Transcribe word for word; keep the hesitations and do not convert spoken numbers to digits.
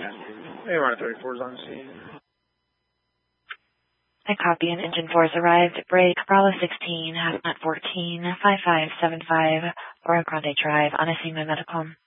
A-Runner thirty-four is on scene. I copy, an engine four has arrived. Break, Bravo sixteen, Hazmat fourteen, five five seven five, Oro Grande Drive, on a Sigma Medical.